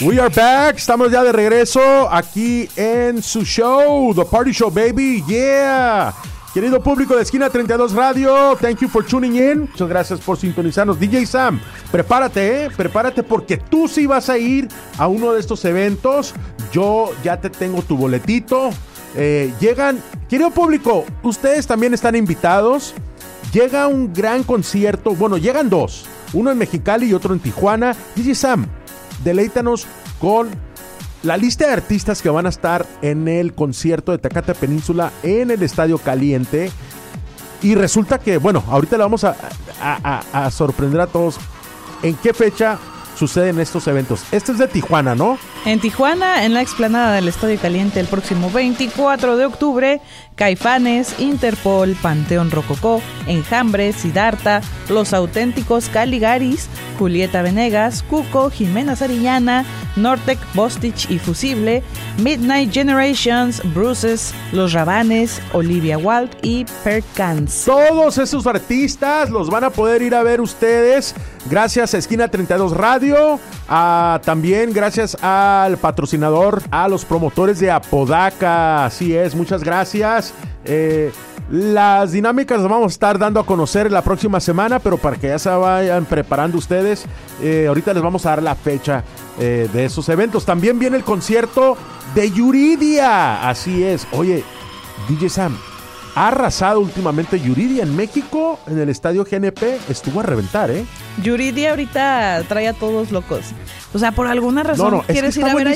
We are back. Estamos ya de regreso aquí en su show, The Party Show, baby. Yeah. Querido público de Esquina 32 Radio, thank you for tuning in. Muchas gracias por sintonizarnos. DJ Sam, prepárate, prepárate porque tú sí vas a ir a uno de estos eventos. Yo ya te tengo tu boletito. Llegan, querido público, ustedes también están invitados. Llega un gran concierto, bueno, llegan dos, uno en Mexicali y otro en Tijuana. DJ Sam, deleítanos con la lista de artistas que van a estar en el concierto de Tecate Península en el Estadio Caliente. Y resulta que, bueno, ahorita le vamos a sorprender a todos en qué fecha suceden estos eventos. Este es de Tijuana, ¿no? En Tijuana, en la explanada del Estadio Caliente, el próximo 24 de octubre, Caifanes, Interpol, Panteón Rococó, Enjambre, Siddhartha, Los Auténticos Caligaris, Julieta Venegas, Cuco, Jimena Sariñana, Nortec, Bostich y Fusible, Midnight Generations, Bruces, Los Rabanes, Olivia Wilde y Perkins. Todos esos artistas los van a poder ir a ver ustedes gracias a Esquina 32 Radio, también gracias al patrocinador, a los promotores de Apodaca. Así es, muchas gracias. Las dinámicas las vamos a estar dando a conocer la próxima semana, pero para que ya se vayan preparando ustedes, ahorita les vamos a dar la fecha de esos eventos. También viene el concierto de Yuridia. Así es. Oye, DJ Sam, ha arrasado últimamente Yuridia en México, en el estadio GNP, estuvo a reventar, ¿eh? Yuridia ahorita trae a todos locos. O sea, por alguna razón quieres ir a ver a